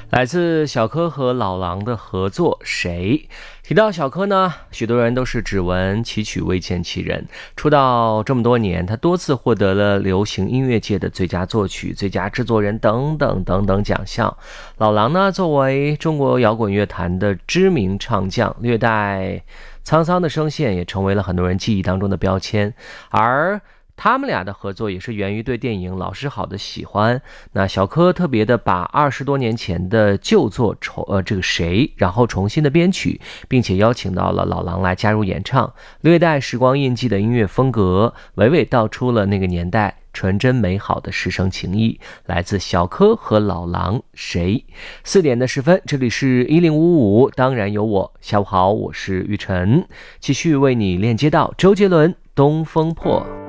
来自小柯和老狼的合作谁？提到小柯呢，许多人都是只闻其曲未见其人。出道这么多年，他多次获得了流行音乐界的最佳作曲、最佳制作人等等奖项。老狼呢，作为中国摇滚乐坛的知名唱将，略带沧桑的声线也成为了很多人记忆当中的标签。而他们俩的合作也是源于对电影《老师好》的喜欢。那小柯特别的把20多年前的旧作这个谁，然后重新的编曲，并且邀请到了老狼来加入演唱，略带时光印记的音乐风格，娓娓道出了那个年代纯真美好的师生情谊。来自小柯和老狼谁？4点的10分，这里是1055，当然有我。下午好，我是玉晨，继续为你链接到周杰伦《东风破》。